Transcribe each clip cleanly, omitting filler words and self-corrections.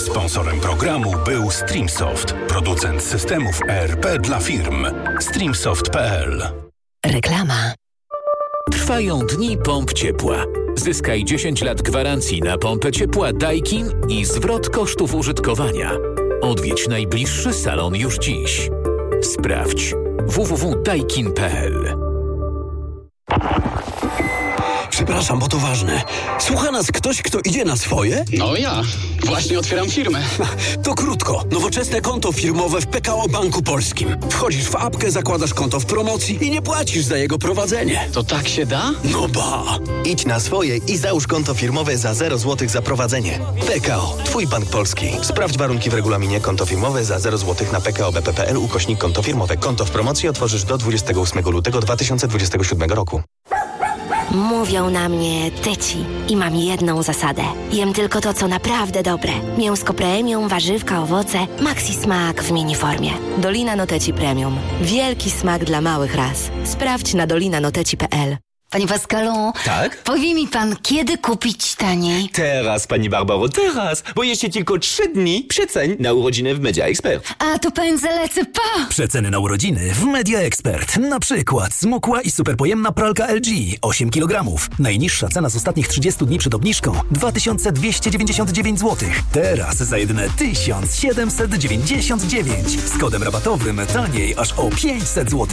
Sponsorem programu był Streamsoft, producent systemów ERP dla firm. Streamsoft.pl. Reklama. Trwają dni pomp ciepła. Zyskaj 10 lat gwarancji na pompę ciepła Daikin i zwrot kosztów użytkowania. Odwiedź najbliższy salon już dziś. Sprawdź www.daikin.pl. Przepraszam, bo to ważne. Słucha nas ktoś, kto idzie na swoje? No ja. Właśnie otwieram firmę. To krótko. Nowoczesne konto firmowe w PKO Banku Polskim. Wchodzisz w apkę, zakładasz konto w promocji i nie płacisz za jego prowadzenie. To tak się da? No ba! Idź na swoje i załóż konto firmowe za 0 zł za prowadzenie. PKO. Twój Bank Polski. Sprawdź warunki w regulaminie. Konto firmowe za 0 zł na PKO.bp.pl /konto firmowe. Konto w promocji otworzysz do 28 lutego 2027 roku. Mówią na mnie tyci i mam jedną zasadę. Jem tylko to, co naprawdę dobre. Mięsko premium, warzywka, owoce, maxi smak w miniformie. Dolina Noteci Premium. Wielki smak dla małych ras. Sprawdź na dolinanoteci.pl. Panie Pascalu, tak? Powie mi pan, kiedy kupić taniej? Teraz, pani Barbaro, teraz, bo jeszcze tylko 3 dni przeceń na urodziny w Media Expert. A to pędzę lecę pa! Przeceny na urodziny w Media Expert. Na przykład smukła i superpojemna pralka LG 8 kg. Najniższa cena z ostatnich 30 dni przed obniżką 2299 zł. Teraz za jedyne 1799. Z kodem rabatowym taniej aż o 500 zł.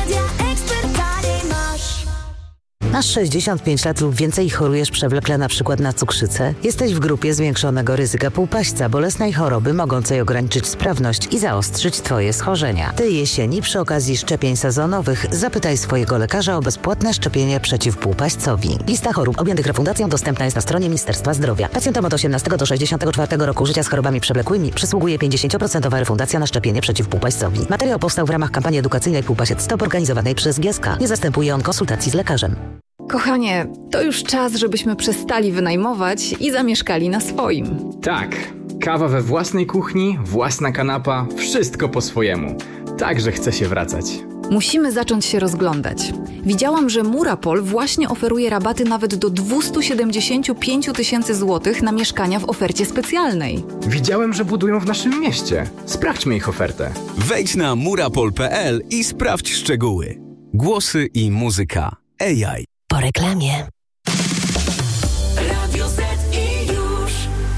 Masz 65 lat lub więcej i chorujesz przewlekle na przykład na cukrzycę? Jesteś w grupie zwiększonego ryzyka półpaśćca, bolesnej choroby mogącej ograniczyć sprawność i zaostrzyć Twoje schorzenia. Tej jesieni przy okazji szczepień sezonowych zapytaj swojego lekarza o bezpłatne szczepienie przeciw półpaśćcowi. Lista chorób objętych refundacją dostępna jest na stronie Ministerstwa Zdrowia. Pacjentom od 18 do 64 roku życia z chorobami przewlekłymi przysługuje 50% refundacja na szczepienie przeciw półpaśćcowi. Materiał powstał w ramach kampanii edukacyjnej Półpasiec Stop organizowanej przez GSK. Nie zastępuje on konsultacji z lekarzem. Kochanie, to już czas, żebyśmy przestali wynajmować i zamieszkali na swoim. Tak, kawa we własnej kuchni, własna kanapa, wszystko po swojemu. Także chce się wracać. Musimy zacząć się rozglądać. Widziałam, że Murapol właśnie oferuje rabaty nawet do 275 000 złotych na mieszkania w ofercie specjalnej. Widziałem, że budują w naszym mieście. Sprawdźmy ich ofertę. Wejdź na murapol.pl i sprawdź szczegóły. Głosy i muzyka. AI. Po reklamie. Radio Z i już.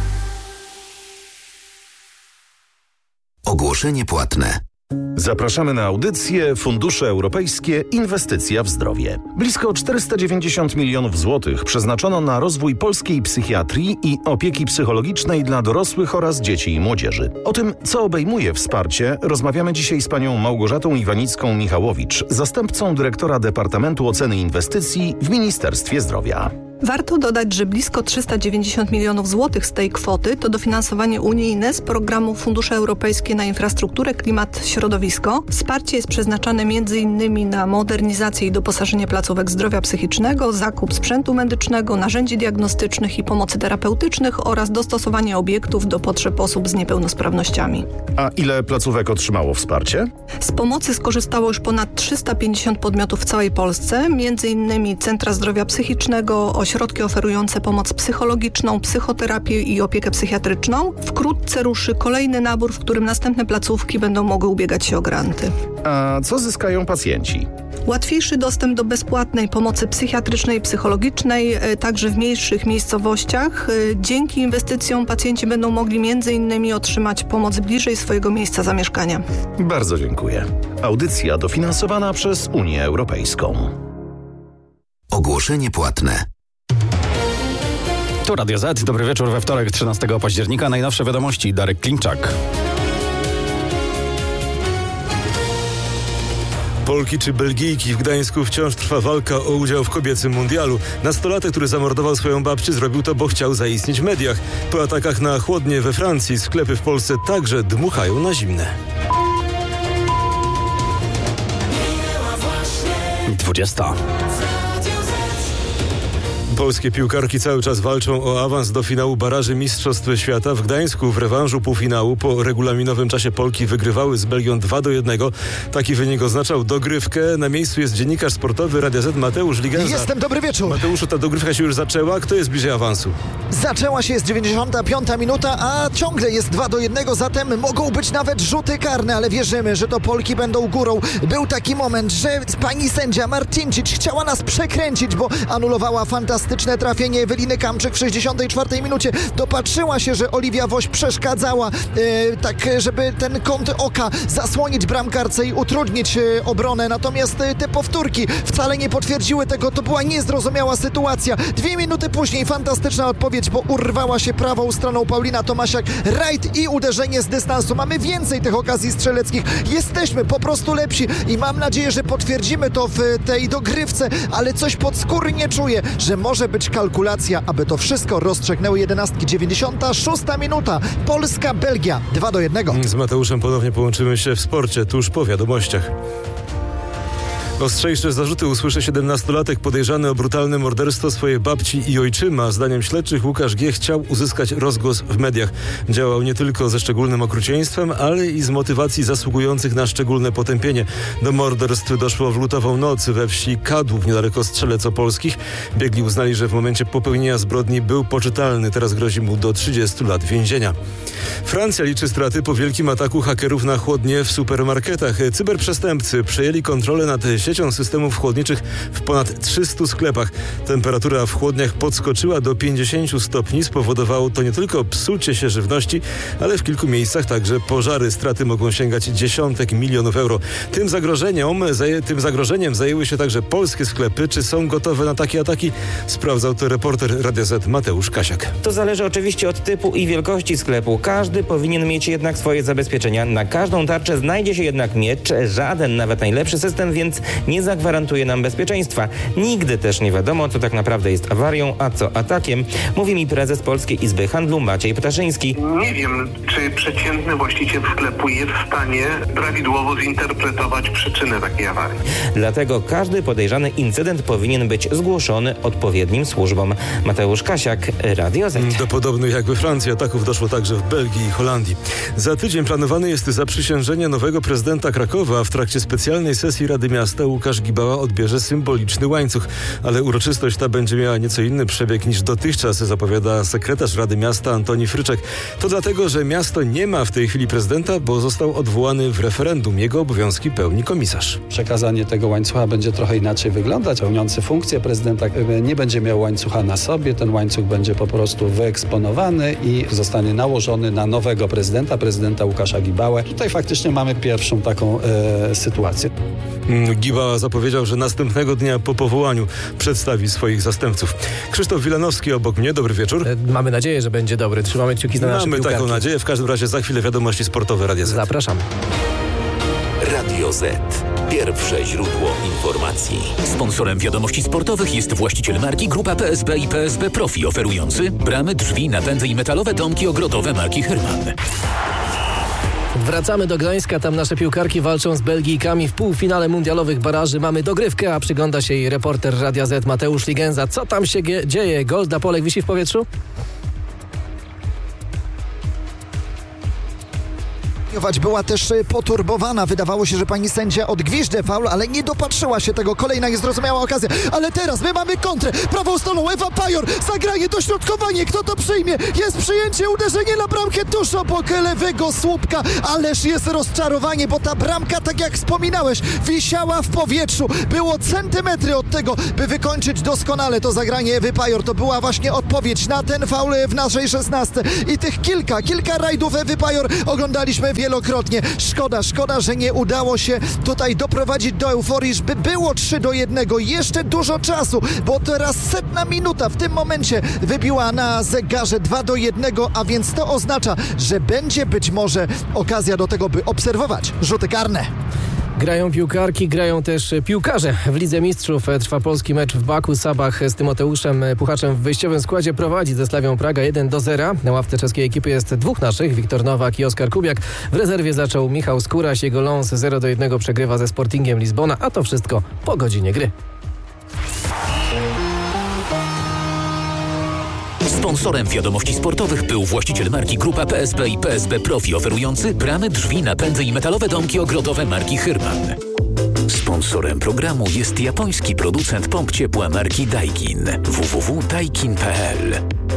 Ogłoszenie płatne. Zapraszamy na audycję Fundusze Europejskie Inwestycja w Zdrowie. Blisko 490 milionów złotych przeznaczono na rozwój polskiej psychiatrii i opieki psychologicznej dla dorosłych oraz dzieci i młodzieży. O tym, co obejmuje wsparcie, rozmawiamy dzisiaj z panią Małgorzatą Iwanicką-Michałowicz, zastępcą dyrektora Departamentu Oceny Inwestycji w Ministerstwie Zdrowia. Warto dodać, że blisko 390 milionów złotych z tej kwoty to dofinansowanie unijne z programu Fundusze Europejskie na infrastrukturę, klimat, środowisko. Wsparcie jest przeznaczane m.in. na modernizację i doposażenie placówek zdrowia psychicznego, zakup sprzętu medycznego, narzędzi diagnostycznych i pomocy terapeutycznych oraz dostosowanie obiektów do potrzeb osób z niepełnosprawnościami. A ile placówek otrzymało wsparcie? Z pomocy skorzystało już ponad 350 podmiotów w całej Polsce, m.in. Centra Zdrowia Psychicznego, ośrodki oferujące pomoc psychologiczną, psychoterapię i opiekę psychiatryczną. Wkrótce ruszy kolejny nabór, w którym następne placówki będą mogły ubiegać się o granty. A co zyskają pacjenci? Łatwiejszy dostęp do bezpłatnej pomocy psychiatrycznej i psychologicznej, także w mniejszych miejscowościach. Dzięki inwestycjom pacjenci będą mogli m.in. otrzymać pomoc bliżej swojego miejsca zamieszkania. Bardzo dziękuję. Audycja dofinansowana przez Unię Europejską. Ogłoszenie płatne. Tu Radio Z. Dobry wieczór we wtorek 13 października. Najnowsze wiadomości. Darek Klimczak. Polki czy Belgijki, w Gdańsku wciąż trwa walka o udział w kobiecym mundialu. Nastolatek, który zamordował swoją babcię, zrobił to, bo chciał zaistnieć w mediach. Po atakach na chłodnie we Francji sklepy w Polsce także dmuchają na zimne. 20. Polskie piłkarki cały czas walczą o awans do finału baraży Mistrzostw Świata. W Gdańsku w rewanżu półfinału po regulaminowym czasie Polki wygrywały z Belgią 2-1. Taki wynik oznaczał dogrywkę. Na miejscu jest dziennikarz sportowy Radia Z Mateusz Ligenza. Jestem, dobry wieczór. Mateuszu, ta dogrywka się już zaczęła. Kto jest bliżej awansu? Zaczęła się, jest 95 minuta, a ciągle jest 2-1, zatem mogą być nawet rzuty karne, ale wierzymy, że to Polki będą górą. Był taki moment, że pani sędzia Marcincic chciała nas przekręcić, bo anulowała fantastyczne trafienie Eweliny Kamczyk w 64 minucie. Dopatrzyła się, że Oliwia Woś przeszkadzała, tak żeby ten kąt oka zasłonić bramkarce i utrudnić obronę. Natomiast te powtórki wcale nie potwierdziły tego. To była niezrozumiała sytuacja. 2 minuty później fantastyczna odpowiedź, bo urwała się prawą stroną Paulina Tomasiak. Rajd i uderzenie z dystansu. Mamy więcej tych okazji strzeleckich. Jesteśmy po prostu lepsi i mam nadzieję, że potwierdzimy to w tej dogrywce, ale coś podskórnie czuję, że może być kalkulacja, aby to wszystko rozstrzygnęły 11. 96 minuta. Polska-Belgia 2-1. Z Mateuszem ponownie połączymy się w sporcie tuż po wiadomościach. Ostrzejsze zarzuty usłyszy 17-latek podejrzany o brutalne morderstwo swojej babci i ojczyma. Zdaniem śledczych Łukasz G. chciał uzyskać rozgłos w mediach. Działał nie tylko ze szczególnym okrucieństwem, ale i z motywacji zasługujących na szczególne potępienie. Do morderstw doszło w lutową noc we wsi Kadłub, niedaleko Strzelec Opolskich. Biegli uznali, że w momencie popełnienia zbrodni był poczytalny. Teraz grozi mu do 30 lat więzienia. Francja liczy straty po wielkim ataku hakerów na chłodnie w supermarketach. Cyberprzestępcy przejęli kontrolę nad siecią systemów chłodniczych w ponad 300 sklepach. Temperatura w chłodniach podskoczyła do 50 stopni. Spowodowało to nie tylko psucie się żywności, ale w kilku miejscach także pożary. Straty mogą sięgać dziesiątek milionów euro. Tym zagrożeniem zajęły się także polskie sklepy. Czy są gotowe na takie ataki? Sprawdzał to reporter Radia Z Mateusz Kasiak. To zależy oczywiście od typu i wielkości sklepu. Każdy powinien mieć jednak swoje zabezpieczenia. Na każdą tarczę znajdzie się jednak miecz. Żaden, nawet najlepszy system, więc nie zagwarantuje nam bezpieczeństwa. Nigdy też nie wiadomo, co tak naprawdę jest awarią, a co atakiem, mówi mi prezes Polskiej Izby Handlu Maciej Ptaszyński. Nie wiem, czy przeciętny właściciel sklepu jest w stanie prawidłowo zinterpretować przyczynę takiej awarii. Dlatego każdy podejrzany incydent powinien być zgłoszony odpowiednim służbom. Mateusz Kasiak, Radio Z. Do podobnych jak we Francji ataków doszło także w Belgii i Holandii. Za tydzień planowane jest zaprzysiężenie nowego prezydenta Krakowa. W trakcie specjalnej sesji Rady Miasta Łukasz Gibała odbierze symboliczny łańcuch, ale uroczystość ta będzie miała nieco inny przebieg niż dotychczas, zapowiada sekretarz Rady Miasta Antoni Fryczek. To dlatego, że miasto nie ma w tej chwili prezydenta, bo został odwołany w referendum. Jego obowiązki pełni komisarz. Przekazanie tego łańcucha będzie trochę inaczej wyglądać. Pełniący funkcję prezydenta nie będzie miał łańcucha na sobie. Ten łańcuch będzie po prostu wyeksponowany i zostanie nałożony na nowego prezydenta Łukasza Gibałę. Tutaj faktycznie mamy pierwszą taką sytuację. Gibała zapowiedział, że następnego dnia po powołaniu przedstawi swoich zastępców. Krzysztof Wilanowski obok mnie. Dobry wieczór. Mamy nadzieję, że będzie dobry. Trzymamy kciuki za nasze piłkarki. Mamy taką nadzieję. W każdym razie za chwilę wiadomości sportowe Radia Z. Zapraszam. Radio Z. Pierwsze źródło informacji. Sponsorem wiadomości sportowych jest właściciel marki Grupa PSB i PSB Profi, oferujący bramy, drzwi, napędy i metalowe domki ogrodowe marki Herman. Wracamy do Gdańska, tam nasze piłkarki walczą z Belgijkami w półfinale mundialowych baraży. Mamy dogrywkę, a przygląda się jej reporter Radia Z Mateusz Ligenza. Co tam się dzieje? Golda Polek wisi w powietrzu? Była też poturbowana. Wydawało się, że pani sędzia odgwiżdże faul, ale nie dopatrzyła się tego. Kolejna niezrozumiała okazja. Ale teraz my mamy kontrę. Prawą stroną Ewa Pajor. Zagranie, dośrodkowanie. Kto to przyjmie? Jest przyjęcie, uderzenie na bramkę tuż obok lewego słupka. Ależ jest rozczarowanie, bo ta bramka, tak jak wspominałeś, wisiała w powietrzu. Było centymetry od tego, by wykończyć doskonale to zagranie Ewy Pajor. To była właśnie odpowiedź na ten faul w naszej 16. I tych kilka rajdów Ewy Pajor oglądaliśmy wielokrotnie. Szkoda, że nie udało się tutaj doprowadzić do euforii, żeby było 3-1. Jeszcze dużo czasu, bo teraz 100 minuta w tym momencie wybiła na zegarze 2-1, a więc to oznacza, że będzie być może okazja do tego, by obserwować rzuty karne. Grają piłkarki, grają też piłkarze. W Lidze Mistrzów trwa polski mecz w Baku. Sabach z Tymoteuszem Puchaczem w wyjściowym składzie prowadzi ze Slawią Praga 1-0. Na ławce czeskiej ekipy jest dwóch naszych, Wiktor Nowak i Oskar Kubiak. W rezerwie zaczął Michał Skóraś. Jego Lons 0-1 przegrywa ze Sportingiem Lizbona, a to wszystko po godzinie gry. Sponsorem Wiadomości Sportowych był właściciel marki Grupa PSB i PSB Profi, oferujący bramy, drzwi, napędy i metalowe domki ogrodowe marki Hyrman. Sponsorem programu jest japoński producent pomp ciepła marki Daikin. www.daikin.pl.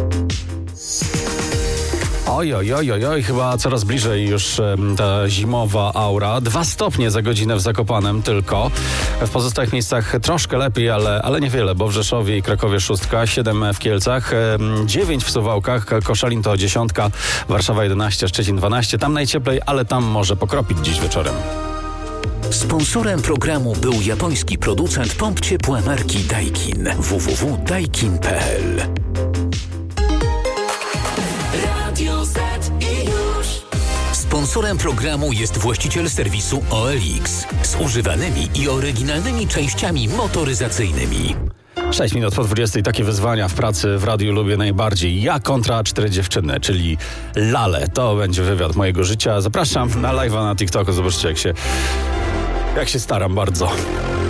Oj, chyba coraz bliżej już ta zimowa aura. 2 stopnie za godzinę w Zakopanem tylko. W pozostałych miejscach troszkę lepiej, ale niewiele, bo w Rzeszowie i Krakowie 6, 7 w Kielcach, 9 w Suwałkach, Koszalin to 10, Warszawa 11, Szczecin 12. Tam najcieplej, ale tam może pokropić dziś wieczorem. Sponsorem programu był japoński producent pomp ciepła marki Daikin. www.daikin.pl. Sponsorem programu jest właściciel serwisu OLX z używanymi i oryginalnymi częściami motoryzacyjnymi. 6 minut po 20. Takie wyzwania w pracy w radiu lubię najbardziej. Ja kontra 4 dziewczyny, czyli Lale. To będzie wywiad mojego życia. Zapraszam na live'a na TikToku. Zobaczcie, jak się staram bardzo.